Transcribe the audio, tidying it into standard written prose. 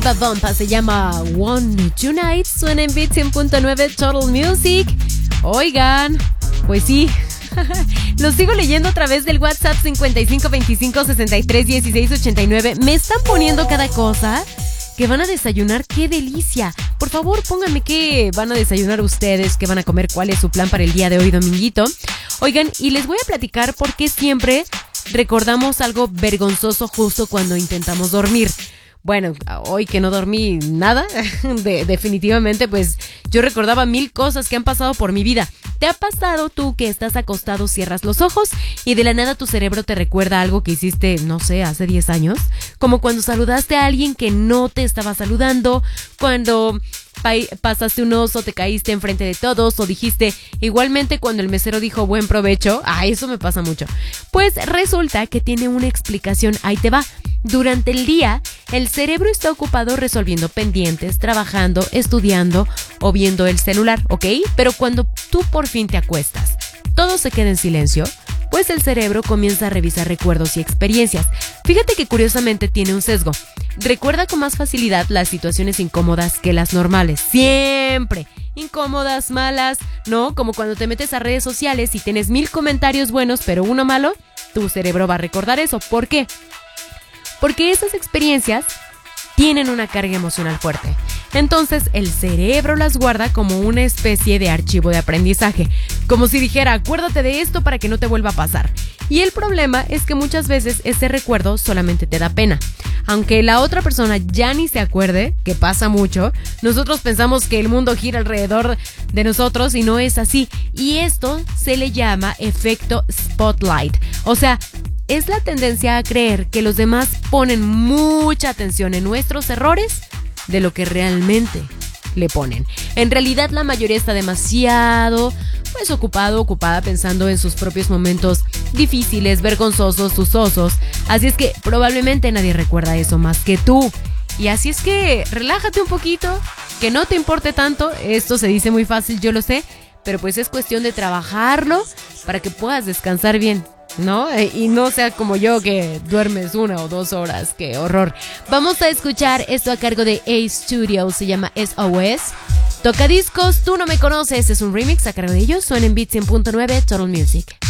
Bomba Bomba se llama One Tonight. Suena en Beat 100.9 Total Music. Oigan, pues sí. Los sigo leyendo a través del WhatsApp 55 25 63 16 89. Me están poniendo cada cosa. Que van a desayunar, ¡qué delicia! Por favor, pónganme qué van a desayunar ustedes, qué van a comer, cuál es su plan para el día de hoy, dominguito. Oigan, y les voy a platicar por qué siempre recordamos algo vergonzoso justo cuando intentamos dormir. Bueno, hoy que no dormí nada, definitivamente, pues yo recordaba 1000 cosas que han pasado por mi vida. ¿Te ha pasado tú que estás acostado, cierras los ojos y de la nada tu cerebro te recuerda algo que hiciste, no sé, hace 10 años? Como cuando saludaste a alguien que no te estaba saludando, cuando pasaste un oso, te caíste enfrente de todos o dijiste igualmente cuando el mesero dijo buen provecho. Eso me pasa mucho. Pues resulta que tiene una explicación, ahí te va. Durante el día, el cerebro está ocupado resolviendo pendientes, trabajando, estudiando o viendo el celular, ¿ok? Pero cuando tú por fin te acuestas, todo se queda en silencio, pues el cerebro comienza a revisar recuerdos y experiencias. Fíjate que curiosamente tiene un sesgo. Recuerda con más facilidad las situaciones incómodas que las normales. Siempre. Incómodas, malas, ¿no? Como cuando te metes a redes sociales y tienes 1000 comentarios buenos pero uno malo, tu cerebro va a recordar eso. ¿Por qué? Porque esas experiencias tienen una carga emocional fuerte. Entonces el cerebro las guarda como una especie de archivo de aprendizaje, como si dijera, acuérdate de esto para que no te vuelva a pasar. Y el problema es que muchas veces ese recuerdo solamente te da pena. Aunque la otra persona ya ni se acuerde, que pasa mucho, nosotros pensamos que el mundo gira alrededor de nosotros y no es así. Y esto se le llama efecto spotlight. O sea, es la tendencia a creer que los demás ponen mucha atención en nuestros errores de lo que realmente le ponen. En realidad la mayoría está demasiado ocupada pensando en sus propios momentos difíciles, vergonzosos, sus osos. Así es que probablemente nadie recuerda eso más que tú. Y así es que relájate un poquito, que no te importe tanto. Esto se dice muy fácil, yo lo sé, pero pues es cuestión de trabajarlo para que puedas descansar bien, ¿no? Y no sea como yo que duermes 1 o 2 horas. ¡Qué horror! Vamos a escuchar esto a cargo de A-Studio, se llama SOS. Toca discos, tú no me conoces, es un remix a cargo de ellos. Suena en Beat 100.9 Total Music.